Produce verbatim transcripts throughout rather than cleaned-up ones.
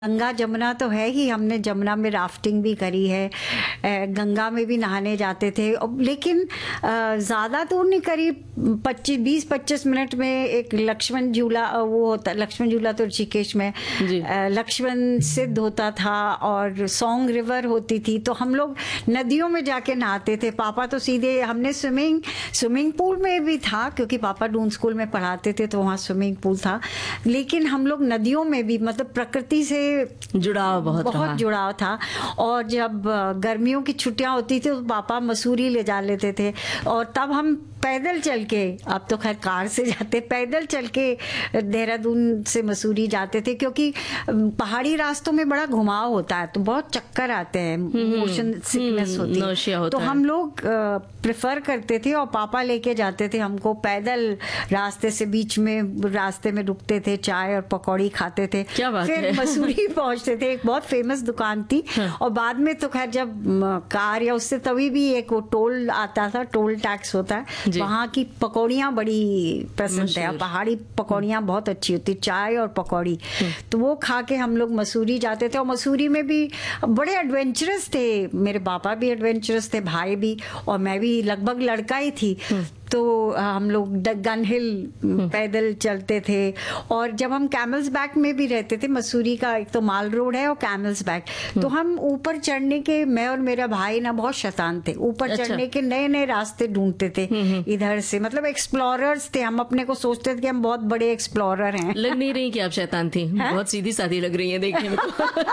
गंगा जमुना तो है ही, हमने जमुना में राफ्टिंग भी करी है, गंगा में भी नहाने जाते थे, लेकिन ज़्यादा दूर नहीं, करीब पच्चीस बीस पच्चीस मिनट में एक लक्ष्मण झूला, वो होता लक्ष्मण झूला तो ऋषिकेश में लक्ष्मण सिद्ध होता था, और सॉन्ग रिवर होती थी, तो हम लोग नदियों में जाके नहाते थे। पापा तो सीधे, हमने स्विमिंग स्विमिंग पूल में भी था क्योंकि पापा डून स्कूल में पढ़ाते थे, तो वहाँ स्विमिंग पूल था, लेकिन हम लोग नदियों में भी, मतलब प्रकृति से जुड़ाव बहुत बहुत जुड़ाव था। और जब गर्मियों की छुट्टियां होती थी तो पापा मसूरी ले जा लेते थे, और तब हम पैदल चल के, अब तो खैर कार से जाते, पैदल चल के देहरादून से मसूरी जाते थे, क्योंकि पहाड़ी रास्तों में बड़ा घुमाव होता है, तो बहुत चक्कर आते हैं, मोशन सिकनेस होती है, तो हम लोग प्रेफर करते थे और पापा लेके जाते थे हमको पैदल रास्ते से। बीच में रास्ते में रुकते थे, चाय और पकौड़ी खाते थे, क्या बात फिर है। मसूरी पहुंचते थे। एक बहुत फेमस दुकान थी, और बाद में तो खैर जब कार या उससे तभी भी एक वो टोल आता था, टोल टैक्स होता है, वहाँ की पकौड़ियाँ बड़ी पसंद है, पहाड़ी पकौड़ियाँ बहुत अच्छी होती, चाय और पकौड़ी, तो वो खा के हम लोग मसूरी जाते थे। और मसूरी में भी बड़े एडवेंचरस थे, मेरे पापा भी एडवेंचरस थे, भाई भी, और मैं भी लगभग लड़का ही थी, तो हम लोग गन हिल पैदल चलते थे। और जब हम कैमल्स बैक में भी रहते थे, मसूरी का एक तो माल रोड है और कैमल्स बैक, तो हम ऊपर चढ़ने के, मैं और मेरा भाई ना बहुत शैतान थे, ऊपर अच्छा। चढ़ने के नए नए रास्ते ढूंढते थे इधर से, मतलब एक्सप्लोरर्स थे हम, अपने को सोचते थे कि हम बहुत बड़े एक्सप्लोरर हैं। लग नहीं रही कि आप शैतान थी, बहुत सीधी सादी लग रही है देखने में।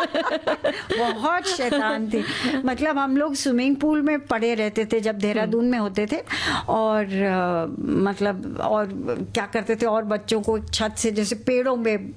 बहुत शैतान थी, मतलब हम लोग स्विमिंग पूल में पड़े रहते थे जब देहरादून में होते थे, और आ, मतलब और क्या करते थे, और बच्चों को छत से, जैसे पेड़ों में,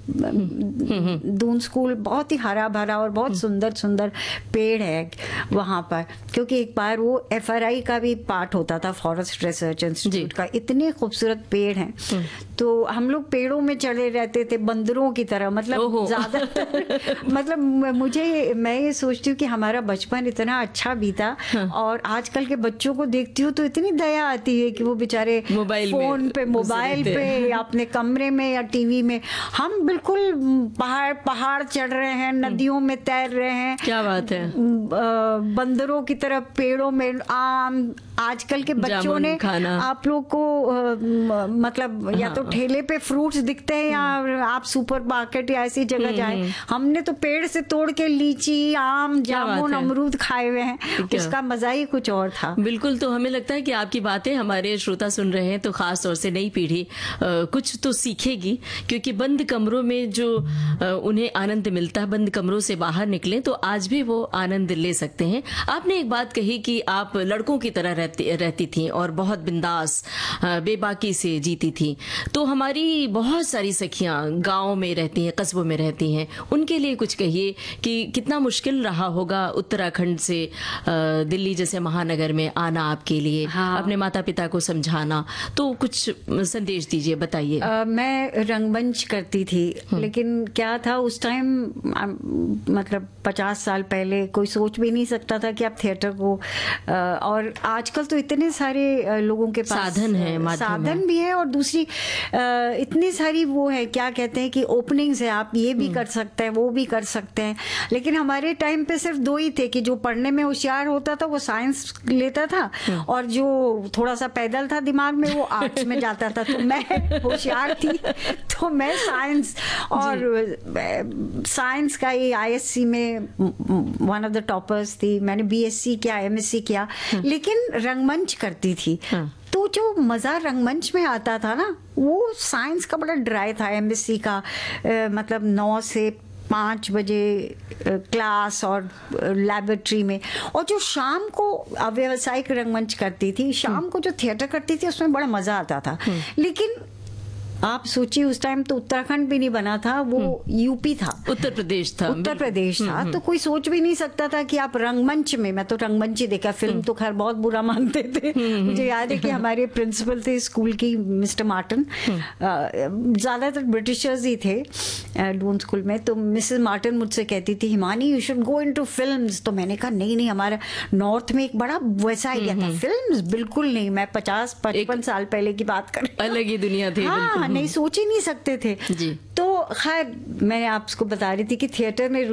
दून स्कूल बहुत ही हरा भरा और बहुत सुंदर सुंदर पेड़ है वहाँ पर, क्योंकि एक बार वो एफ आर आई का भी पार्ट होता था, फॉरेस्ट रिसर्च इंस्टीट्यूट का, इतने खूबसूरत पेड़ हैं, तो हम लोग पेड़ों में चढ़े रहते थे बंदरों की तरह, मतलब ज्यादा मतलब मुझे, मैं ये सोचती हूँ कि हमारा बचपन इतना अच्छा बीता, और आजकल के बच्चों को देखती हूँ तो इतनी दया आती है कि वो बेचारे फोन पे, मोबाइल पे, या अपने कमरे में या टीवी में, हम बिल्कुल पहाड़ पहाड़ चढ़ रहे हैं, नदियों में तैर रहे हैं, क्या बात है, बंदरों की तरह पेड़ों में आम। आजकल के बच्चों ने, आप लोग को आ, मतलब हाँ। या तो ठेले पे फ्रूट्स दिखते हैं, या आप सुपर मार्केट या ऐसी जगह जाए, हमने तो पेड़ से तोड़ के लीची, आम, जामुन, अमरूद खाए हुए हैं, उसका मजा ही कुछ और था। बिल्कुल, तो हमें लगता है कि आपकी बातें हमारे श्रोता सुन रहे हैं तो खास तौर से नई पीढ़ी कुछ तो सीखेगी, क्योंकि बंद कमरों में जो आ, उन्हें आनंद मिलता है, बंद कमरों से बाहर निकले तो आज भी वो आनंद ले सकते हैं। आपने एक बात कही कि आप लड़कों की तरह रहती रहती थी और बहुत बिंदास बेबाकी से जीती थी, तो हमारी बहुत सारी सखियां गाँव में रहती हैं, कस्बों में रहती हैं, उनके लिए कुछ कहिए कि कितना मुश्किल रहा होगा उत्तराखंड से दिल्ली जैसे महानगर में आना आपके लिए, हाँ। अपने माता पिता को समझाना, तो कुछ संदेश दीजिए, बताइए। मैं रंगमंच करती थी, लेकिन क्या था उस टाइम, मतलब पचास साल पहले कोई सोच भी नहीं सकता था कि आप थिएटर को, और आजकल तो इतने सारे लोगों के पास साधन है, साधन भी है, और दूसरी इतनी सारी वो है, क्या कहते हैं कि ओपनिंग्स है, आप ये भी कर सकते हैं, वो भी कर सकते हैं, लेकिन हमारे टाइम पे सिर्फ दो ही थे कि जो पढ़ने में होशियार होता था वो साइंस लेता था, और जो थोड़ा सा पैदल था दिमाग में वो आर्ट्स में जाता था, तो मैं होशियार थी तो मैं साइंस, और साइंस का ही आई एस सी में वन ऑफ द टॉपर्स थी, मैंने बी एस सी किया, एम एस सी किया, लेकिन रंगमंच करती थी। तो जो मज़ा रंगमंच में आता था ना, वो साइंस का बड़ा ड्राई था, एम एस सी का, आ, मतलब नौ से पाँच बजे क्लास और लैबोरेटरी में, और जो शाम को व्यावसायिक रंगमंच करती थी, शाम को जो थिएटर करती थी, उसमें बड़ा मज़ा आता था। लेकिन आप सोचिए उस टाइम तो उत्तराखंड भी नहीं बना था, वो यूपी था, उत्तर प्रदेश था, उत्तर प्रदेश था, तो कोई सोच भी नहीं सकता था कि आप रंगमंच में, मैं तो रंगमंच ही देखा, फिल्म तो खैर बहुत बुरा मानते थे। मुझे याद है कि हमारे प्रिंसिपल थे स्कूल की, मिस्टर मार्टिन, ज्यादातर ब्रिटिशर्स ही थे डून स्कूल में, तो मिसेस मार्टिन मुझसे कहती थी, Himani you should go into films, तो मैंने कहा नहीं नहीं, हमारा नॉर्थ में एक बड़ा वैसा आइडिया था, फिल्म्स बिल्कुल नहीं, मैं पचास पचपन साल पहले की बात कर रही हूं, अलग ही दुनिया थी। हाँ, नहीं सोच ही नहीं सकते थे। जी। तो खैर मैंने आपको बता रही थी कि थिएटर में